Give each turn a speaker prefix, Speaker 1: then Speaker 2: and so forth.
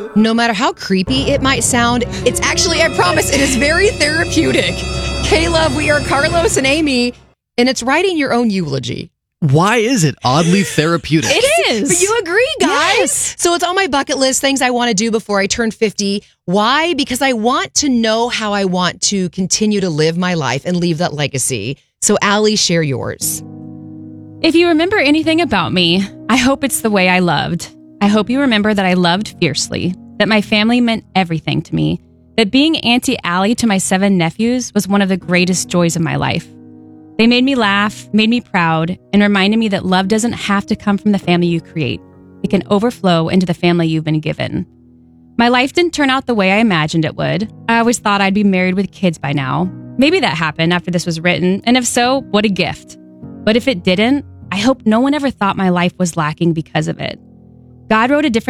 Speaker 1: No matter how creepy it might sound, it's actually, I promise, it is very therapeutic. K-Love, we are Carlos and Amy, and it's writing your own eulogy.
Speaker 2: Why is it oddly therapeutic?
Speaker 1: It is. But you agree, guys.
Speaker 3: Yes.
Speaker 1: So it's on my bucket list, things I want to do before I turn 50. Why? Because I want to know how I want to continue to live my life and leave that legacy. So Allie, share yours.
Speaker 3: If you remember anything about me, I hope it's the way I loved. I hope you remember that I loved fiercely, that my family meant everything to me, that being Auntie Allie to my 7 nephews was one of the greatest joys of my life. They made me laugh, made me proud, and reminded me that love doesn't have to come from the family you create. It can overflow into the family you've been given. My life didn't turn out the way I imagined it would. I always thought I'd be married with kids by now. Maybe that happened after this was written, and if so, what a gift. But if it didn't, I hope no one ever thought my life was lacking because of it. God wrote a different